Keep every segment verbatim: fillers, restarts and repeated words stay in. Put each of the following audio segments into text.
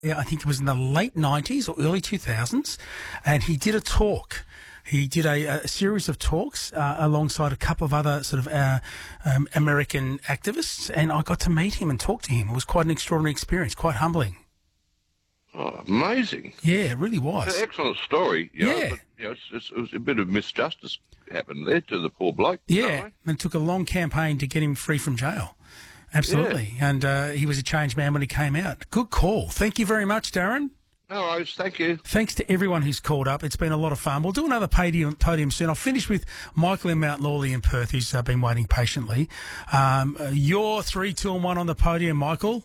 yeah, I think it was in the late nineties or early two thousands, and he did a talk. He did a, a series of talks uh, alongside a couple of other sort of uh, um, American activists, and I got to meet him and talk to him. It was quite an extraordinary experience, quite humbling. Oh, amazing. Yeah, it really was. It's an excellent story. You know, Yeah. But, you know, it's, it's, it was a bit of misjustice happened there to the poor bloke. Yeah, you know? and it took a long campaign to get him free from jail. Absolutely. Yeah. And uh, he was a changed man when he came out. Good call. Thank you very much, Darren. No worries, thank you. Thanks to everyone who's called up. It's been a lot of fun. We'll do another podium, podium soon. I'll finish with Michael in Mount Lawley in Perth, who's uh, been waiting patiently. Um, uh, you're three, two, and one on the podium, Michael.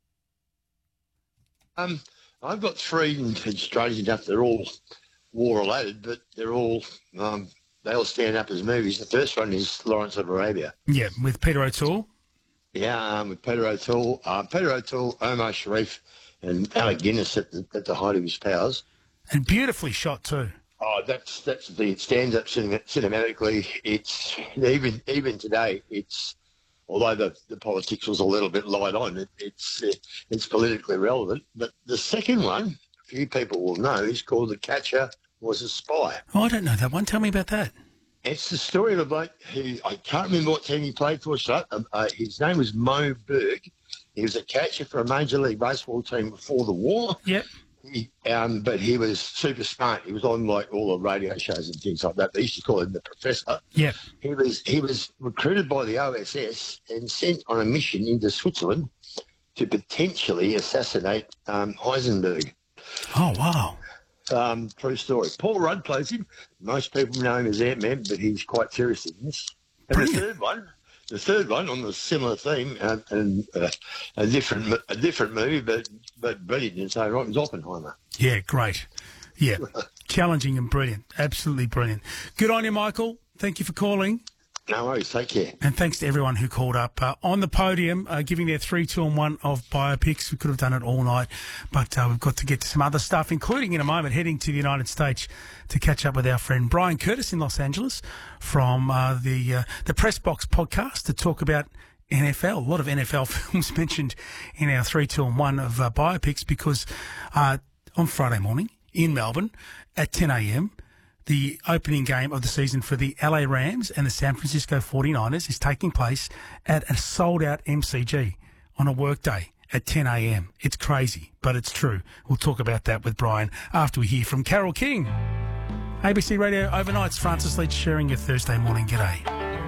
Um, I've got three, and it's strange enough, they're all war-related, but they're all, um, they all stand up as movies. The first one is Lawrence of Arabia. Yeah, with Peter O'Toole. Yeah, um, with Peter O'Toole. Uh, Peter O'Toole, Omar Sharif, and Alec Guinness at the, at the height of his powers. And beautifully shot too. Oh, that's that's the it stands up cinema, cinematically. It's even even today. It's although the, the politics was a little bit light on, it, it's uh, it's politically relevant. But the second one, a few people will know, is called The Catcher Was a Spy. Oh, I don't know that one. Tell me about that. It's the story of a bloke who I can't remember what team he played for. So uh, uh, his name was Mo Berg. He was a catcher for a Major League Baseball team before the war. Yep. He, um, but he was super smart. He was on like all the radio shows and things like that. They used to call him the Professor. Yep. He was he was recruited by the O S S and sent on a mission into Switzerland to potentially assassinate um, Heisenberg. Oh, wow. Um, true story. Paul Rudd plays him. Most people know him as Ant-Man, but he's quite serious in this. And Brilliant. the third one, the third one on the similar theme uh, and uh, a different a different movie, but but brilliant in its own right, was Oppenheimer. Yeah, great. Yeah, challenging and brilliant. Absolutely brilliant. Good on you, Michael. Thank you for calling. No worries. Take care. And thanks to everyone who called up uh, on the podium, uh, giving their three, two, and one of biopics. We could have done it all night, but uh, we've got to get to some other stuff, including in a moment heading to the United States to catch up with our friend Brian Curtis in Los Angeles from uh, the uh, the Press Box podcast to talk about N F L. A lot of N F L films mentioned in our three, two, and one of uh, biopics because uh, on Friday morning in Melbourne at ten a.m. the opening game of the season for the L A Rams and the San Francisco forty-niners is taking place at a sold-out M C G on a workday at ten a.m. It's crazy, but it's true. We'll talk about that with Brian after we hear from Carole King. A B C Radio Overnights, Francis Leach sharing your Thursday morning. G'day.